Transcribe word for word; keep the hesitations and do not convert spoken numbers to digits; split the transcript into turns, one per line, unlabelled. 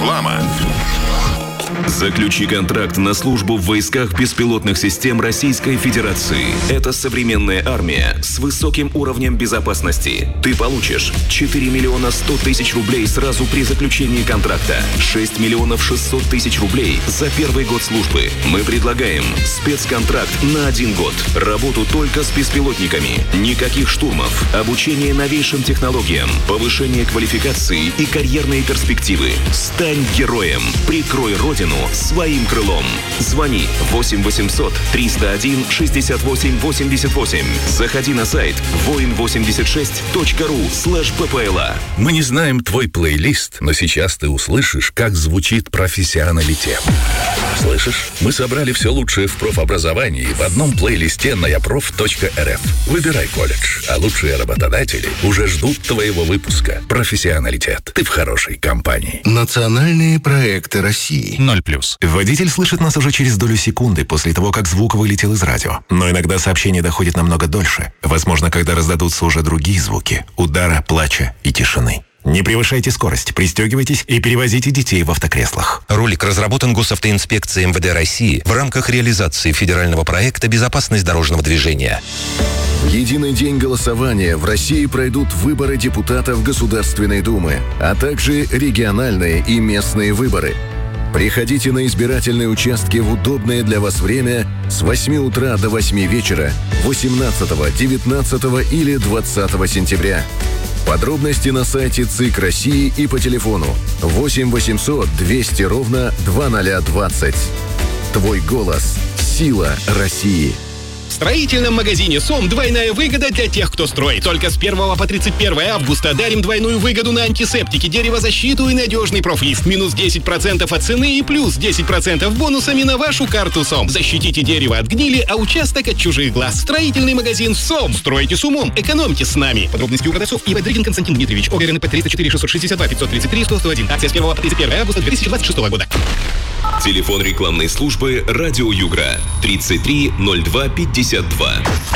Реклама.
Заключи контракт на службу в войсках беспилотных систем Российской Федерации. Это современная армия с высоким уровнем безопасности. Ты получишь четыре миллиона сто тысяч рублей сразу при заключении контракта, шесть миллионов шестьсот тысяч рублей за первый год службы. Мы предлагаем спецконтракт на один год. Работу только с беспилотниками. Никаких штурмов. Обучение новейшим технологиям. Повышение квалификации и карьерные перспективы. Стань героем. Прикрой Родину своим крылом. Звони восемь восемьсот триста один шестьдесят восемь восемьдесят восемь. Заходи на сайт воин восемьдесят шесть точка ру слэш ППЛА.
Мы не знаем твой плейлист, но сейчас ты услышишь, как звучит профессионалитет. Слышишь? Мы собрали все лучшее в профобразовании в одном плейлисте на япроф точка эр эф. Выбирай колледж, а лучшие работодатели уже ждут твоего выпуска. Профессионалитет. Ты в хорошей компании.
Национальные проекты России.
ноль плюс. Водитель слышит нас уже через долю секунды после того, как звук вылетел из радио. Но иногда сообщение доходит намного дольше. Возможно, когда раздадутся уже другие звуки – удара, плача и тишины. Не превышайте скорость, пристегивайтесь и перевозите детей в автокреслах.
Ролик разработан Госавтоинспекцией эм вэ дэ России в рамках реализации федерального проекта «Безопасность дорожного движения».
В единый день голосования в России пройдут выборы депутатов Государственной Думы, а также региональные и местные выборы. Приходите на избирательные участки в удобное для вас время с восьми утра до восьми вечера восемнадцатого, девятнадцатого или двадцатого сентября. Подробности на сайте ЦИК России и по телефону восемь восемьсот двести ровно двадцать двадцать. Твой голос – сила России.
В строительном магазине СОМ двойная выгода для тех, кто строит. Только с первого по тридцать первое августа дарим двойную выгоду на антисептики, деревозащиту и надежный профлист. Минус десять процентов от цены и плюс десять процентов бонусами на вашу карту СОМ. Защитите дерево от гнили, а участок от чужих глаз. Строительный магазин СОМ. Стройте с умом, экономьте с нами. Подробности у продавцов. И. Дрыгин Константин Дмитриевич. ОГРНП триста четыре шестьсот шестьдесят два пятьсот тридцать три сто сто один. Акция с первого по тридцать первое августа две тысячи двадцать шестого года.
Телефон рекламной службы «Радио Югра» тридцать три ноль два пятьдесят два.